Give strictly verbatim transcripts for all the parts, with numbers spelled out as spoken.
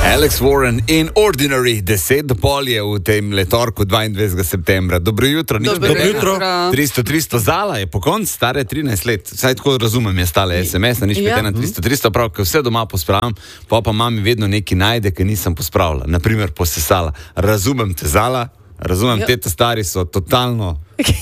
Alex Warren in Ordinary, deset do pol je v tem letorku dvaindvajsetega septembra. Dobro jutro, nič Dobro jutro. tristo tristo Zala je po koncu stare trinajst let. Saj tako razumem, je stale es em es, nič Ja. pet ena tristo tristo, prav, ko vse doma pospravim, pa pa mami vedno nekaj najde, ki nisem pospravila. Naprimer posesala. Razumem te, Zala, razumem, Ja. tete stari so totalno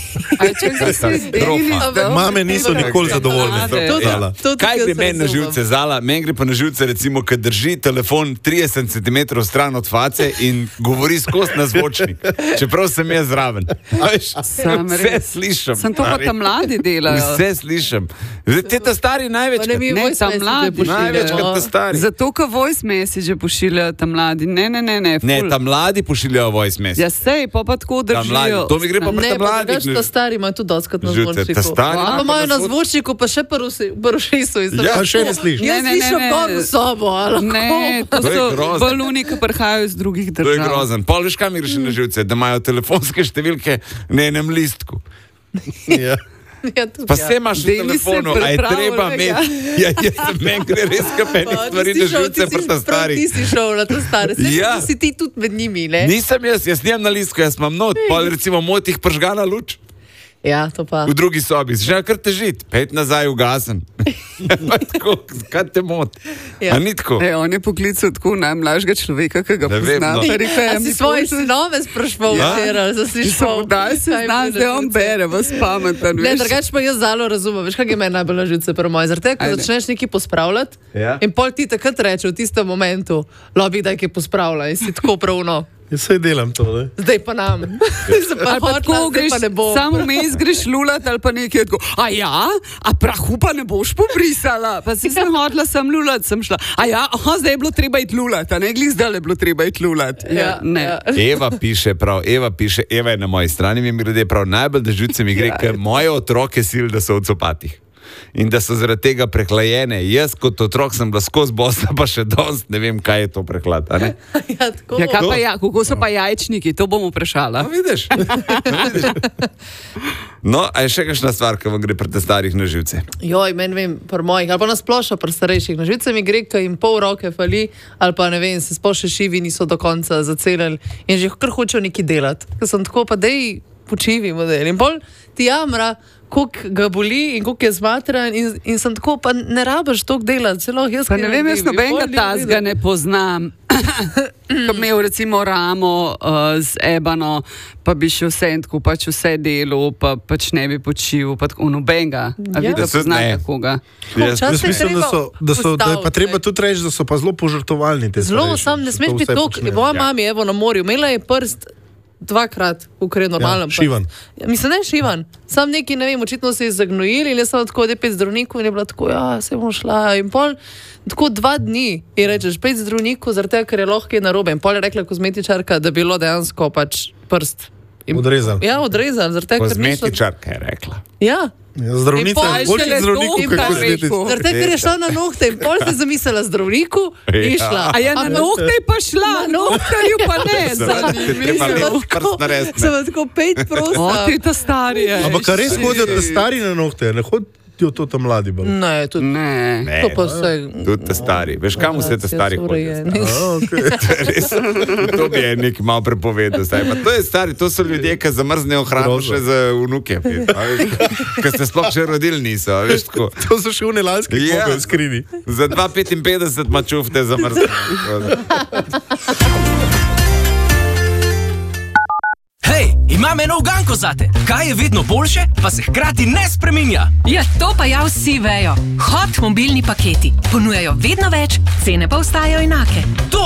Katastrofa. Mame niso nikoli zadovoljne. Tudi- Zala. tudi Kaj jaz gre meni na razumem. živce, Zala? Meni gre pa na živce, recimo, kad drži telefon trideset centimetrov stran od face in govori skozi na zvočnik, čeprav sem jaz zraven. A veš, Sam Vse res. slišim. Sem to pa stari. tam mladi delajo. Vse slišim. Te ta stari Pa največ. ne, mi Ne, voice tam message mladi pošiljajo. Največkrat ta stari. Zato, ko voice message pošiljajo tam mladi. Ne, ne, ne, ne. Ne, ful. ta mladi pošiljajo voice message. Ja, sej, pa pa tako Ta mladi. držijo. To mi gre pa pri Ne, ta pa mladih. drugače ta stari imajo tudi doskrat na Živce, zvočniku. ta stari Pa ima pa imajo na na zvon- zvočniku pa še prvošisu. Ja, še ne slišiš. Jaz Ne, ne, ne, slišim ne, gor v ne. sobo, ali Ne, to To je so grozno. baluni, ki prihajajo iz drugih To je držav. grozen. Pol veš, kam mi greš na živce, da imajo telefonske številke na enem listku. Ja. Ja, tudi Pa ja. se imaš na Deli se telefonu, a je pripravljenega. treba imeti. Ja, jaz meni gre res kapenih Pa, stvari ti na si šel- živce ti si- pri ta prav stari. Ti si šel na to stare. Saj Ja. si ti tudi med njimi, ne? Nisem jaz, jaz nimam na listku, jaz imam not, pol recimo motih pržgana luč Ja, to pa. v drugi sobi, že kar težit, pet nazaj ugasen. Pa tako, kaj te moti? Ja. A ni tako? E, on je poklical tako najmlajšega človeka, ki ga Ne vem, pozna. no. Pa rekel je, A si mi svoje pol- sinove sprašval Ja. včeraj, da si šel. Daj se zna, zdaj on bere, vas pameten. Ne, veš. drugače pa jaz zelo razumem. Veš, kaj je meni najbolj na živce, prvo moje. Zaradi tega, ko Ajde. začneš nekaj pospravljati Ja. in pol ti takrat reče v tistem momentu, lobi, da je kaj pospravlja in si tako pravno. Jaz saj delam to, ne? Zdaj pa nam. Zdaj pa Ali pa hotla, tako zdaj greš, pa ne bo. samo vmes greš lulat ali pa nekaj tako. A ja, a prahu pa ne boš pobrisala. Pa si sem hodila, sem lulat, sem šla. A ja, aha, zdaj je bilo treba iti lulat, a ne glih zdaj je bilo treba iti lulat. Ja, ne. ja. Eva piše prav, Eva piše, Eva je na moji strani, mi grede prav najbolj, da živce mi gre, Ja. ker moje otroke sil, da so v copatih. In da so zaradi tega prehlajene. Jaz kot otrok sem bila skozi bosna, pa še dost ne vem, kaj je to prehlad. a ne? Ja, tako. Ja, kaj pa ja, kako so pa jajčniki, to bom vprašala. No, vidiš. No, vidiš. No, a je še kakšna stvar, ki vam gre pri te starih na živce? Joj, meni vem, pri mojih, ali pa nasplošno pri starejših. Na živce mi gre, ko jim pol roke fali, ali pa ne vem, se sploh še šivi niso do konca zacelili in že kar hočejo nekaj delati. Ker sem tako, pa dej počivi model. In pol ti jamra, koliko ga boli in koliko je zmatran in, in sem tako, pa ne rabiš toliko delati, celo jaz. Pa kaj ne vem, jaz naredim. In nobenega pol ni tazga videti. ne poznam. Ko bi imel recimo ramo uh, z ebano, pa bi še vse in tako pač vse delo, pa pač ne bi počil, pa tako nobenega. A Ja. vi ga Jaz tudi ne. poznate koga? Jaz- Čas Jaz se je mislim, da, treba so, da, so, da je pa ustaviti, treba ne. tudi reči, da so pa zelo požrtovalni. te Zelo, starejši, sam ne da smeš to biti vse tok. počnejo. Moja Ja. mama je evo na morju, imela je prst dvakrat, ukor je normalen. prst. šivan. Ja, mislim, ne šivan. Sam neki, ne vem, očitno se je zagnojil in jaz sem tako, da je pet zdravnikov in je bila tako, ja, se bom šla. In pol, tako dva dni in rečeš, pet zdravnikov, zaradi tega, ker je lahko je narobe. In pol je rekla kozmetičarka, da je bilo dejansko pač prst. In, Odrezan. ja, odrezan, zaradi tega, ker ni šlo. Kozmetičarka je rekla. Ja. Ja, zdravnica In pol je boljši šele zdravnik, to kot pa kozmetic. rekel. Zaradi tega, ker je šla na nohte in pol si zamislila zdravniku in Ja. šla. A ja, na Ampak- nohte je pa šla, Na na nohtarju pa ne. Zaradi tega je treba Zanimivo. lepši prst narediti. Sem vas tako pet O, prosta. ti ta stari je. Ampak a res hodijo te stari na nohte, ne hodijo to tam mladi. bolj. Ne, tudi. Ne. Ne, To pa vse. tudi te stari. Veš, kam vse te stari hodijo? Urejeni. A, okej. Res, to bi je nek malo prepovedal. Zdaj. Pa to je stari, to so ljudje, ki zamrznejo hrano Grozno. še za vnuke. Ki ste sploh še rodili niso. a Veš, tako. To so še une lanske Ja. ja. skrini. Za dva petinpetdeset mačufte zamrznjene. Hej, imam eno uganko zate. Kaj je vedno boljše, pa se hkrati ne spreminja? Ja, to pa ja vsi vejo. Hot mobilni paketi ponujajo vedno več, cene pa ostajajo enake. To